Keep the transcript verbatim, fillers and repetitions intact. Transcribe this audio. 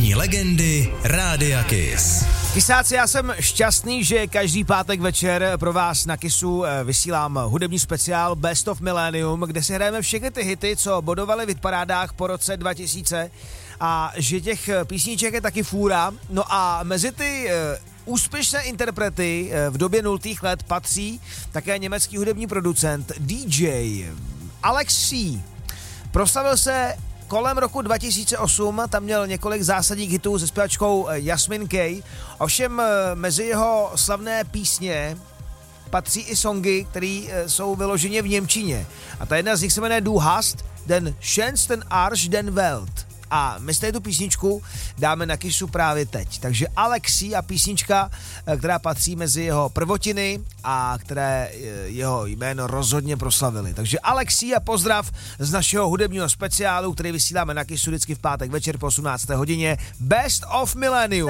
hudební legendy Rádia Kiss. Kisáci, já jsem šťastný, že každý pátek večer pro vás na Kissu vysílám hudební speciál Best of Millennium, kde si hrajeme všechny ty hity, co bodovaly v hitparádách po roce dva tisíce a že těch písniček je taky fůra. No a mezi ty úspěšné interprety v době nultých let patří také německý hudební producent D J Alex C. Proslavil se kolem roku dva tisíce osm, tam měl několik zásadních hitů se zpěvačkou Jasmin Kay. Ovšem mezi jeho slavné písně patří i songy, které jsou vyloženě v němčině. A ta jedna z nich se jmenuje Du hast den schönsten Arsch den Welt. A my z tu písničku dáme na Kissu právě teď. Takže Alexi a písnička, která patří mezi jeho prvotiny a které jeho jméno rozhodně proslavily. Takže Alexi a pozdrav z našeho hudebního speciálu, který vysíláme na Kissu vždycky v pátek večer po osmnácté hodině. Best of Millennium.